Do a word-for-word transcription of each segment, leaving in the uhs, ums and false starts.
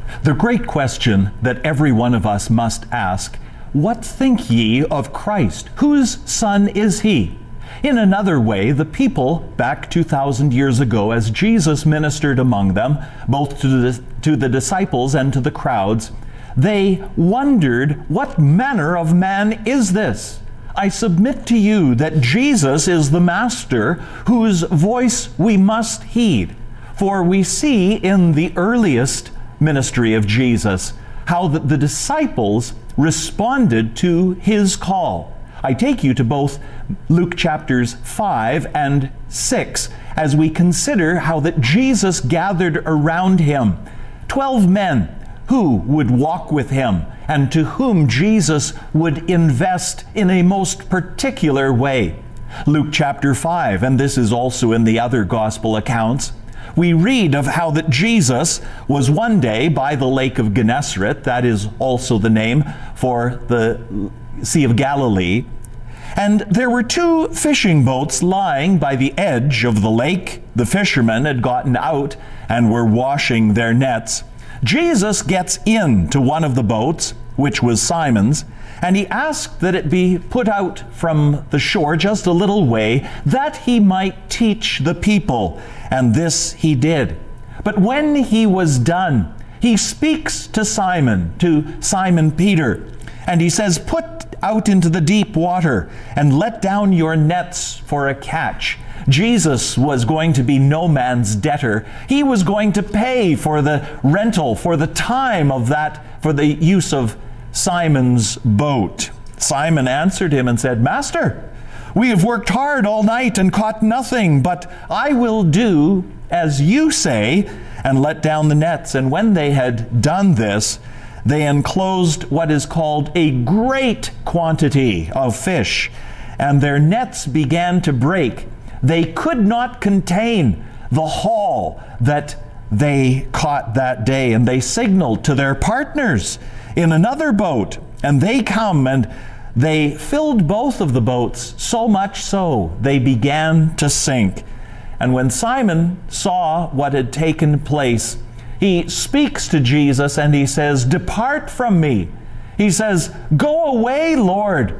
The great question that every one of us must ask, what think ye of Christ? Whose son is he? In another way, the people back two thousand years ago, as Jesus ministered among them, both to the, to the disciples and to the crowds, they wondered, what manner of man is this? I submit to you that Jesus is the Master whose voice we must heed. For we see in the earliest ministry of Jesus how the, the disciples responded to his call. I take you to both Luke chapters five and six as we consider how that Jesus gathered around him twelve men who would walk with him and to whom Jesus would invest in a most particular way. Luke chapter five, and this is also in the other gospel accounts, we read of how that Jesus was one day by the lake of Gennesaret, that is also the name for the Sea of Galilee, and there were two fishing boats lying by the edge of the lake. The fishermen had gotten out and were washing their nets. Jesus gets into one of the boats, which was Simon's, and he asked that it be put out from the shore just a little way, that he might teach the people. And this he did. But when he was done, he speaks to Simon, to Simon Peter, and he says, "Put out into the deep water and let down your nets for a catch." Jesus was going to be no man's debtor. He was going to pay for the rental, for the time of that, for the use of Simon's boat. Simon answered him and said, "Master, we have worked hard all night and caught nothing, but I will do as you say and let down the nets." And when they had done this, they enclosed what is called a great quantity of fish, and their nets began to break. They could not contain the haul that they caught that day, and they signaled to their partners in another boat, and they come and they filled both of the boats, so much so they began to sink. And when Simon saw what had taken place, he speaks to Jesus and he says, "Depart from me." He says, "Go away, Lord.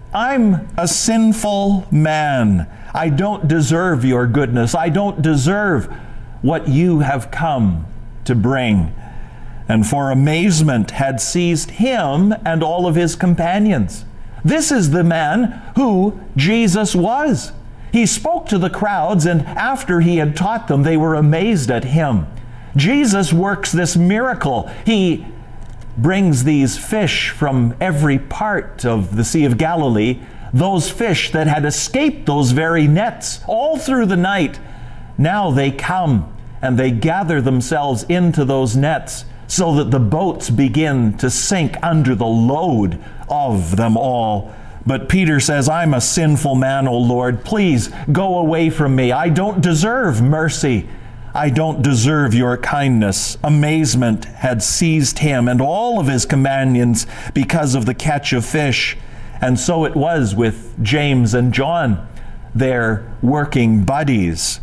I'm a sinful man. I don't deserve your goodness. I don't deserve what you have come to bring." And for amazement had seized him and all of his companions. This is the man who Jesus was. He spoke to the crowds, and after he had taught them, they were amazed at him. Jesus works this miracle. He brings these fish from every part of the Sea of Galilee, those fish that had escaped those very nets all through the night. Now they come and they gather themselves into those nets so that the boats begin to sink under the load of them all. But Peter says, "I'm a sinful man, O Lord. Please go away from me. I don't deserve mercy. I don't deserve your kindness." Amazement had seized him and all of his companions because of the catch of fish. And so it was with James and John, their working buddies.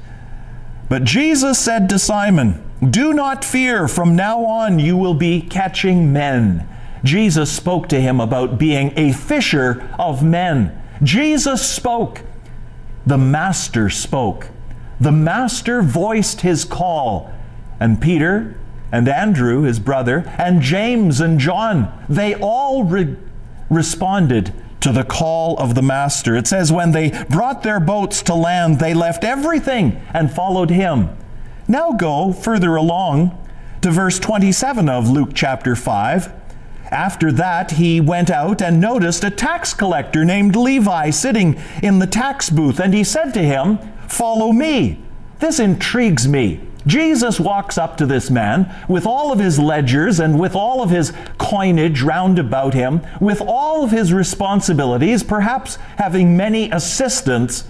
But Jesus said to Simon, "Do not fear. From now on you will be catching men." Jesus spoke to him about being a fisher of men. Jesus spoke. The Master spoke. The Master voiced his call. And Peter and Andrew, his brother, and James and John, they all re- responded to the call of the Master. It says, when they brought their boats to land, they left everything and followed him. Now go further along to verse twenty-seven of Luke chapter five. After that, he went out and noticed a tax collector named Levi sitting in the tax booth, and he said to him, "Follow me." This intrigues me. Jesus walks up to this man with all of his ledgers and with all of his coinage round about him, with all of his responsibilities, perhaps having many assistants.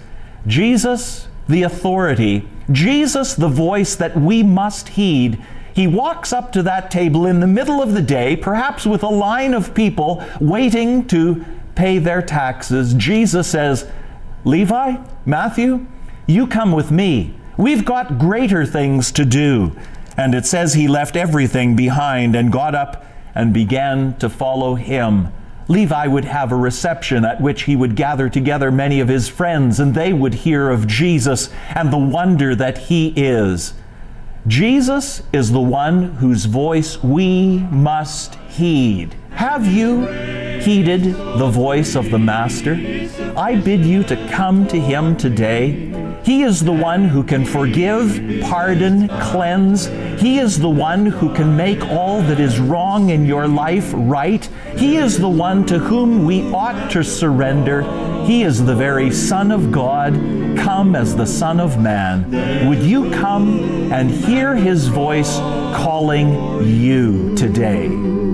Jesus, the authority, Jesus, the voice that we must heed, he walks up to that table in the middle of the day, perhaps with a line of people waiting to pay their taxes. Jesus says, "Levi, Matthew, you come with me. We've got greater things to do." And it says he left everything behind and got up and began to follow him. Levi would have a reception at which he would gather together many of his friends, and they would hear of Jesus and the wonder that he is. Jesus is the one whose voice we must heed. Have you heeded the voice of the Master? I bid you to come to him today. He is the one who can forgive, pardon, cleanse. He is the one who can make all that is wrong in your life right. He is the one to whom we ought to surrender. He is the very Son of God, come as the Son of Man. Would you come and hear his voice calling you today?